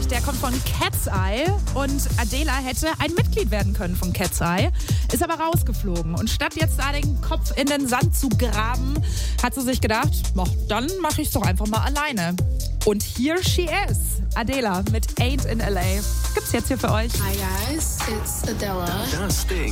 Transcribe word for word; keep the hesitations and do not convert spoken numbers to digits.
der kommt von Cat's Eye und Adela hätte ein Mitglied werden können von Cat's Eye, ist aber rausgeflogen. Und statt jetzt da den Kopf in den Sand zu graben, hat sie sich gedacht, ach, dann mache ich es doch einfach mal alleine. Und here she is, Adela mit Ain't in L A. Gibt's jetzt hier für euch. Hi guys, it's Adela. Das Ding.